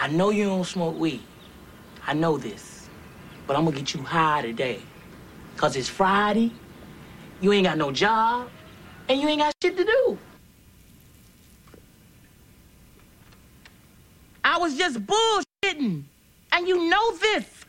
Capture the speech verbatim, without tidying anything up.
I know you don't smoke weed. I know this. But I'm gonna get you high today. Cause it's Friday, you ain't got no job, and you ain't got shit to do. I was just bullshitting. And you know this.